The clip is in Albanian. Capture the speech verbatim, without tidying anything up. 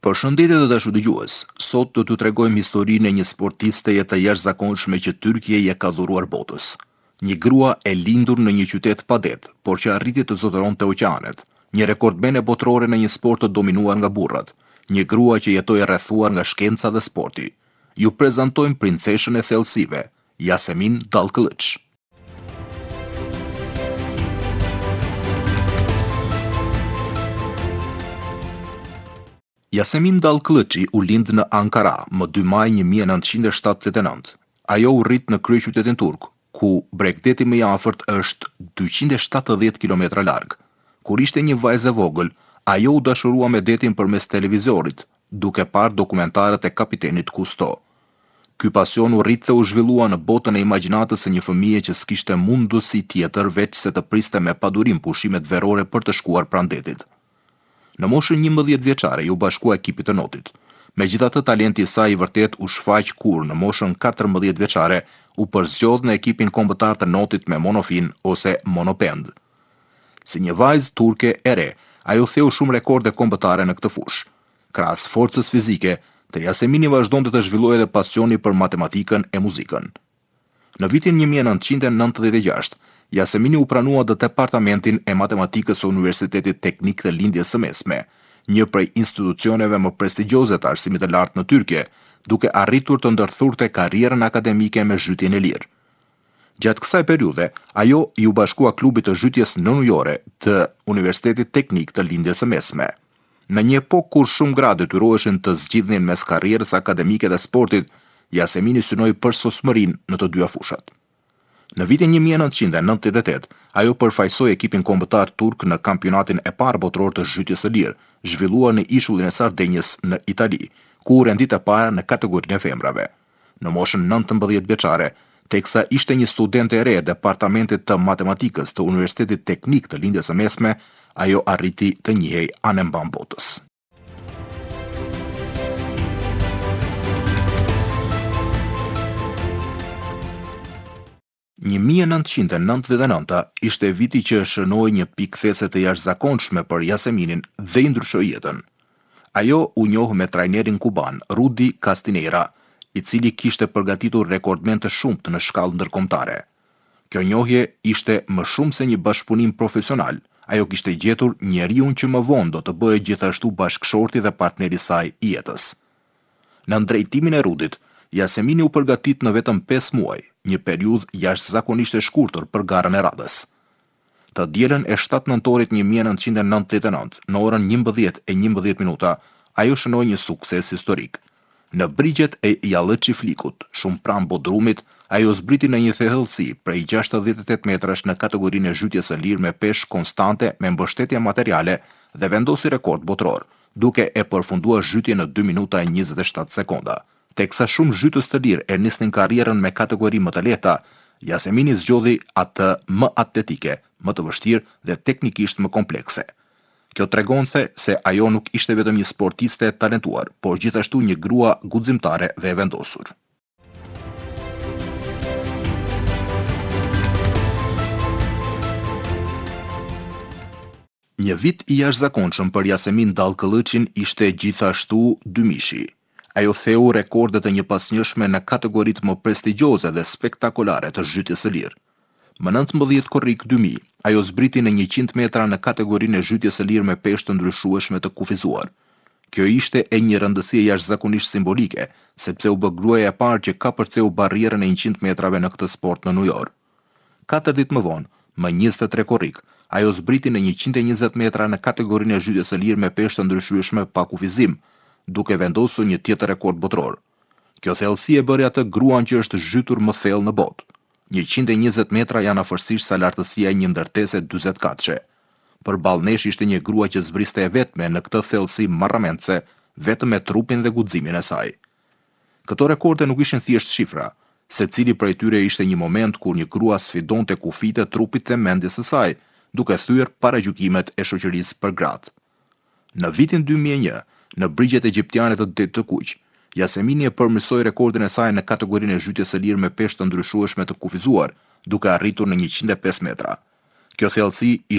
Përshëndetje të dashur dëgjues. Sot do t'ju tregojmë historinë e një sportiste të jashtëzakonshme që Tyrkia i ka dhuruar botës. Një grua e lindur në një qytet pa det, por që arriti të zotëronte oqeanet. Një rekordmene botërore në një sport të dominuar nga burrat. Një grua që jetoi e rrethuar nga shkenca dhe sporti. Ju prezantojmë princeshën e thellësive, Yasemin Dalkılıç. Yasemin Dalkılıç u lind në Ankara më dy maj një mijë e nëntëqind e shtatëdhjetë e nëntë. Ajo u rrit në kryeqytetin turk, ku Bregdeti më i afërt është dyqind e shtatëdhjetë kilometra larg. Kur ishte një vajzë e vogël, ajo u dashurua me detin përmes televizorit, duke parë dokumentarët e kapitenit Kusto. Ky pasion u rrit dhe u zhvillua në botën e imagjinatës së një fëmije që s'kishte mundësi tjetër veç se të priste me padurim pushimet verore për të shkuar pranë detit. Në moshën njëmbëdhjetë vjeçare ju bashkua ekipit të notit. Megjithatë talenti i saj i vërtet u shfaq kur në moshën katërmbëdhjetë vjeçare u përzgjodh në ekipin kombëtar të notit me monofin ose monopend. Si një vajzë turke e re, ajo theu shumë rekorde kombëtare në këtë fushë. Krahas forcës fizike, te Yasemini vazhdonte të zhvillojë edhe pasioni për matematikën e muzikën. Në vitin një mijë e nëntëqind e nëntëdhjetë e gjashtë, Yasemini u pranua në departamentin e matematikës së Universitetit Teknik të Lindjes së Mesme, një prej institucioneve më prestigjioze të arsimit të lartë në Tyrkje, duke arritur të ndërthurte karrierën akademike me zhytjen e lirë. Gjatë kësaj periudhe, ajo i u bashkua klubit të zhytjes nënujore të Universitetit Teknik të Lindjes së Mesme. Në një epokë kur shumë gra detyroheshin të zgjidhnin mes karrierës akademike dhe sportit, Yasemini synoi për sosmërinë në të dyja fushat. Në vitin një mijë e nëntëqind e nëntëdhjetë e tetë, ajo përfaqësoi ekipin kombëtar turk në kampionatin e parë botëror të zhytjes së lirë, zhvilluar në ishullin e Sardenjës në Itali, ku u rendit e para në kategorinë e femrave. Në moshën nëntëmbëdhjetë vjeçare, teksa ishte një studente e re e departamentit të matematikës të Universitetit Teknik të Lindjes së Mesme, ajo arriti të njihej anë mban botës. një mijë e nëntëqind e nëntëdhjetë e nënta ishte viti që shënoi një pikë these të jashtëzakonshme për Yaseminin dhe i ndryshoi jetën. Ajo u njoh me trajnerin kuban Rudi Castineira, i cili kishte përgatitur rekordmen të shumtë në shkallë ndërkombëtare. Kjo njohje ishte më shumë se një bashkëpunim profesional. Ajo kishte gjetur njeriun që më vonë do të bëhej gjithashtu bashkëshorti dhe partneri i saj i jetës. Në drejtimin e Rudit, Yasemini u përgatit në vetëm pesë muaj, një periudhë jashtëzakonisht e shkurtër për garën e radhës. Të dielën e shtatë nëntorit një mijë e nëntëqind e nëntëdhjetë e nëntë, në orën njëmbëdhjetë e njëmbëdhjetë minuta, ajo shënoi një sukses historik. Në brigjet e Yalçiflikut, shumë pranë Bodrumit, ajo zbriti në një thellësi prej gjashtëdhjetë e tetë metrash në kategorinë e zhytjes së lirë me peshë konstante me mbështetje materiale dhe vendosi rekord botëror, duke e përfunduar zhytjen në dy minuta e njëzet e shtatë sekonda. Teksa shumë zhytës të lirë e nisnin karrierën me kategori më të lehta, Yasemini zgjodhi atë më atletike, më të vështirë dhe teknikisht më komplekse. Kjo tregonte se ajo nuk ishte vetëm një sportiste e talentuar, por gjithashtu një grua guximtare dhe e vendosur. Një vit i jashtëzakonshëm për Yasemin Dalkılıçin ishte gjithashtu dymishi. Ajo theu rekordet e një pasnjëshme në kategoritë më prestigjioze dhe spektakolare të zhytjes së lirë. Më nëntëmbëdhjetë korrik dy mijë, ajo zbriti në njëqind metra në kategorinë e zhytjes së lirë me peshë të ndryshueshme të kufizuar. Kjo ishte e një rëndësie jashtëzakonisht simbolike, sepse u bë gruaja e parë që ka përceu barrierën e njëqind metrave në këtë sport në New York. Katër ditë më vonë, më njëzet e tre korrik, ajo zbriti në njëqind e njëzet metra në kategorinë e zhytjes së lirë me peshë të ndryshueshme pa kufizim, duke vendosur një tjetër rekord botëror. Kjo thellësi e bëri atë gruan që është zhytur më thellë në botë. njëqind e njëzet metra janë afërsisht sa lartësia e një ndërtese dyzet katëshe. Përballë nesh ishte një grua që zbriste e vetme në këtë thellësi marramendse, vetëm me trupin dhe guximin e saj. Këto rekorde nuk ishin thjesht shifra, secili prej tyre ishte një moment kur një grua sfidonte kufitë e trupit dhe mendjes së saj, duke thyer paragjykimet e shoqërisë për gratë. Në vitin dy mijë e një, në brigjet egjiptiane të Detit të Kuq, Yasemini e përmirësoi rekordin e saj në kategorinë e zhytjes së lirë me peshë të ndryshueshme të kufizuar, duke arritur në njëqind e pesë metra. Kjo thellësi